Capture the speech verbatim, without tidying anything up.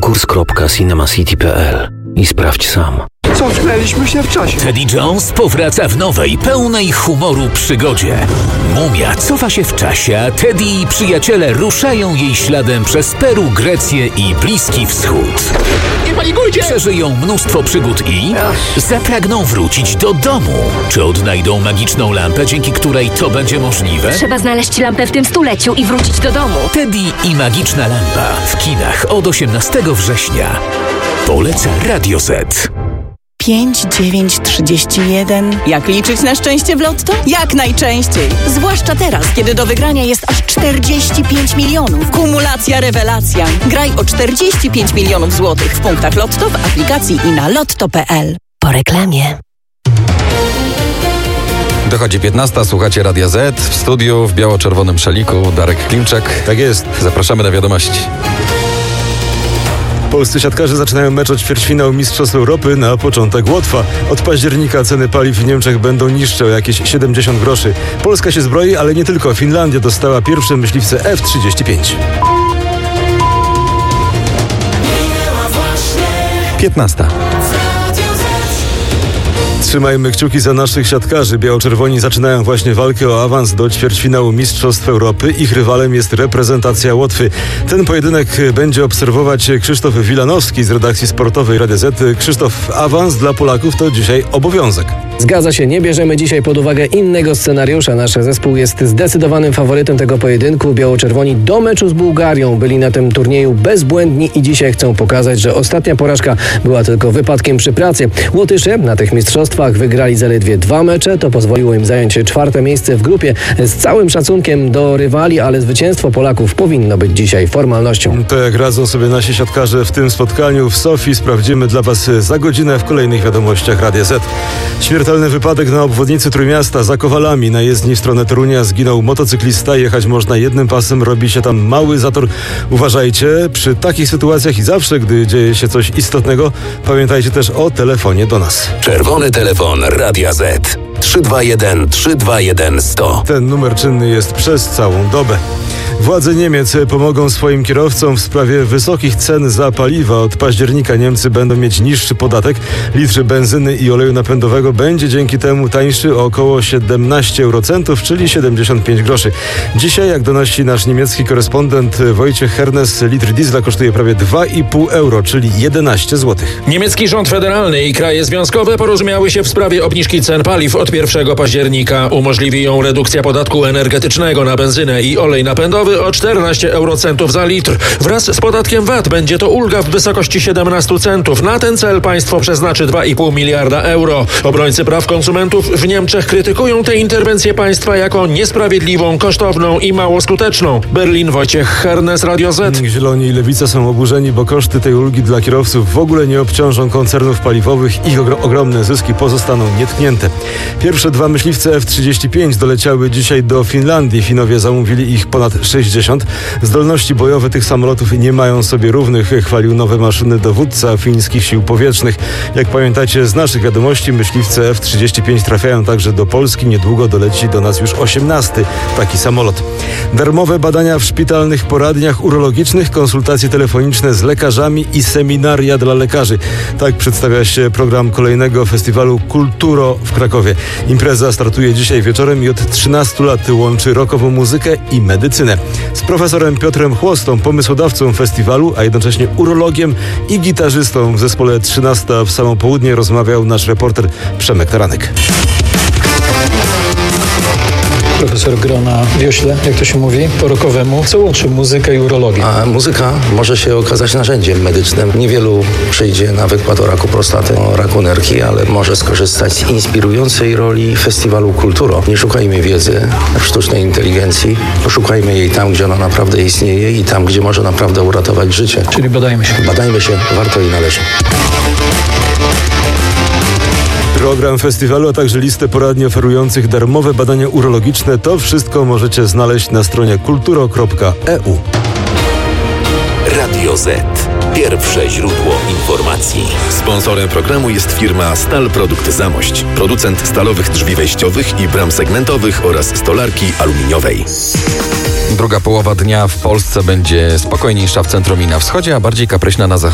konkurs kropka cinemacity kropka p l i sprawdź sam. Cofnęliśmy się w czasie. Teddy Jones powraca w nowej, pełnej humoru przygodzie. Mumia cofa się w czasie, a Teddy i przyjaciele ruszają jej śladem przez Peru, Grecję i Bliski Wschód. Nie panikujcie! Przeżyją mnóstwo przygód i zapragną wrócić do domu. Czy odnajdą magiczną lampę, dzięki której to będzie możliwe? Trzeba znaleźć lampę w tym stuleciu i wrócić do domu. Teddy i magiczna lampa w kinach od osiemnastego września. Poleca Radio Z. pięć dziewięć trzydzieści jeden. Jak liczyć na szczęście w Lotto? Jak najczęściej. Zwłaszcza teraz, kiedy do wygrania jest aż czterdzieści pięć milionów. Kumulacja rewelacja. Graj o czterdzieści pięć milionów złotych w punktach Lotto, w aplikacji i na lotto kropka p l. Po reklamie. Dochodzi piętnasta, słuchacie Radia Z. W studiu w biało-czerwonym szaliku Darek Klimczak. Tak jest. Zapraszamy na wiadomości. Polscy siatkarze zaczynają mecz o ćwierćfinał Mistrzostw Europy na początek Łotwa. Od października ceny paliw w Niemczech będą niższe o jakieś siedemdziesiąt groszy. Polska się zbroi, ale nie tylko. Finlandia dostała pierwsze myśliwce F trzydzieści pięć. piętnasta. Trzymajmy kciuki za naszych siatkarzy. Biało-czerwoni zaczynają właśnie walkę o awans do ćwierćfinału Mistrzostw Europy. Ich rywalem jest reprezentacja Łotwy. Ten pojedynek będzie obserwować Krzysztof Wilanowski z redakcji sportowej Radia Z. Krzysztof, awans dla Polaków to dzisiaj obowiązek. Zgadza się, nie bierzemy dzisiaj pod uwagę innego scenariusza. Nasz zespół jest zdecydowanym faworytem tego pojedynku. Biało-czerwoni do meczu z Bułgarią byli na tym turnieju bezbłędni i dzisiaj chcą pokazać, że ostatnia porażka była tylko wypadkiem przy pracy. Łotysze na tych mistrzostwach wygrali zaledwie dwa mecze, to pozwoliło im zająć czwarte miejsce w grupie. Z całym szacunkiem do rywali, ale zwycięstwo Polaków powinno być dzisiaj formalnością. To jak radzą sobie nasi siatkarze w tym spotkaniu w Sofii, sprawdzimy dla Was za godzinę w kolejnych wiadomościach Radia Z. Śmiertelny wypadek na obwodnicy Trójmiasta za Kowalami. Na jezdni w stronę Torunia zginął motocyklista. Jechać można jednym pasem, robi się tam mały zator. Uważajcie, przy takich sytuacjach i zawsze, gdy dzieje się coś istotnego, pamiętajcie też o telefonie do nas. Czerwony telefon Radia Z. trzy dwa jeden trzy dwa jeden sto. Ten numer czynny jest przez całą dobę. Władze Niemiec pomogą swoim kierowcom w sprawie wysokich cen za paliwa. Od października Niemcy będą mieć niższy podatek. Litr benzyny i oleju napędowego będzie dzięki temu tańszy o około siedemnaście eurocentów, czyli siedemdziesiąt pięć groszy. Dzisiaj, jak donosi nasz niemiecki korespondent Wojciech Hernes, litr diesla kosztuje prawie dwa i pół euro, czyli jedenaście złotych. Niemiecki rząd federalny i kraje związkowe porozumiały się w sprawie obniżki cen paliw od pierwszego października. Umożliwi ją redukcja podatku energetycznego na benzynę i olej napędowy o czternaście eurocentów za litr. Wraz z podatkiem V A T będzie to ulga w wysokości siedemnaście centów. Na ten cel państwo przeznaczy dwa i pół miliarda euro. Obrońcy praw konsumentów w Niemczech krytykują tę interwencję państwa jako niesprawiedliwą, kosztowną i mało skuteczną. Berlin, Wojciech Hernes, Radio Z. Zieloni i Lewica są oburzeni, bo koszty tej ulgi dla kierowców w ogóle nie obciążą koncernów paliwowych. Ich ogro- ogromne zyski pozostaną nietknięte. Pierwsze dwa myśliwce F trzydzieści pięć doleciały dzisiaj do Finlandii. Finowie zamówili ich ponad sześćdziesiąt. Zdolności bojowe tych samolotów nie mają sobie równych, chwalił nowe maszyny dowódca fińskich sił powietrznych. Jak pamiętacie z naszych wiadomości, myśliwce F trzydzieści pięć trafiają także do Polski. Niedługo doleci do nas już osiemnasty taki samolot. Darmowe badania w szpitalnych poradniach urologicznych, konsultacje telefoniczne z lekarzami i seminaria dla lekarzy. Tak przedstawia się program kolejnego festiwalu Kulturo w Krakowie. Impreza startuje dzisiaj wieczorem i od trzynastu lat łączy rockową muzykę i medycynę. Z profesorem Piotrem Chłostą, pomysłodawcą festiwalu, a jednocześnie urologiem i gitarzystą w zespole trzynasta w samo południe rozmawiał nasz reporter Przemek Taranek. Profesor gra na wiośle, jak to się mówi, po rockowemu. Co łączy muzykę i urologię? A muzyka może się okazać narzędziem medycznym. Niewielu przyjdzie na wykład o raku prostaty, o raku nerki, ale może skorzystać z inspirującej roli festiwalu Kulturo. Nie szukajmy wiedzy w sztucznej inteligencji, poszukajmy jej tam, gdzie ona naprawdę istnieje i tam, gdzie może naprawdę uratować życie. Czyli badajmy się. Badajmy się, warto i należy. Program festiwalu, a także listę poradni oferujących darmowe badania urologiczne. To wszystko możecie znaleźć na stronie kulturo kropka e u. Radio Z. Pierwsze źródło informacji. Sponsorem programu jest firma Stal Produkt Zamość. Producent stalowych drzwi wejściowych i bram segmentowych oraz stolarki aluminiowej. Druga połowa dnia w Polsce będzie spokojniejsza w centrum i na wschodzie, a bardziej kapryśna na zachodzie.